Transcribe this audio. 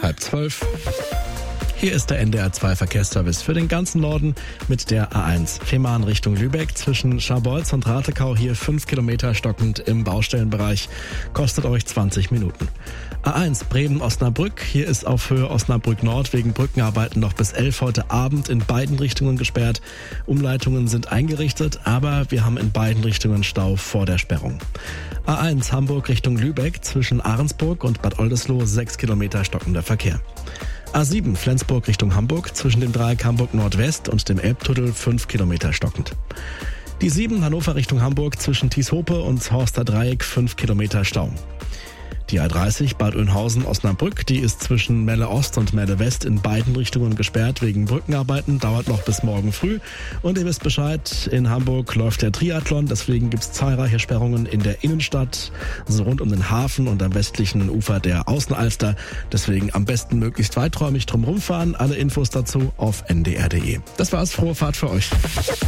12:30. Hier ist der NDR 2 Verkehrsservice für den ganzen Norden mit der A1 Fehmarn Richtung Lübeck zwischen Scharbeutz und Ratekau. Hier 5 Kilometer stockend im Baustellenbereich. Kostet euch 20 Minuten. A1 Bremen-Osnabrück. Hier ist auf Höhe Osnabrück Nord wegen Brückenarbeiten noch bis 11 heute Abend in beiden Richtungen gesperrt. Umleitungen sind eingerichtet, aber wir haben in beiden Richtungen Stau vor der Sperrung. A1 Hamburg Richtung Lübeck zwischen Ahrensburg und Bad Oldesloe 6 Kilometer stockender Verkehr. A7 Flensburg Richtung Hamburg zwischen dem Dreieck Hamburg Nordwest und dem Elbtunnel 5 Kilometer stockend. Die 7 Hannover Richtung Hamburg zwischen Tieshope und Horster Dreieck 5 Kilometer Stau. Die A30 Bad Oeynhausen-Osnabrück, die ist zwischen Melle Ost und Melle West in beiden Richtungen gesperrt wegen Brückenarbeiten, dauert noch bis morgen früh. Und ihr wisst Bescheid, in Hamburg läuft der Triathlon, deswegen gibt es zahlreiche Sperrungen in der Innenstadt, so rund um den Hafen und am westlichen Ufer der Außenalster. Deswegen am besten möglichst weiträumig drum rumfahren. Alle Infos dazu auf ndr.de. Das war's, frohe Fahrt für euch.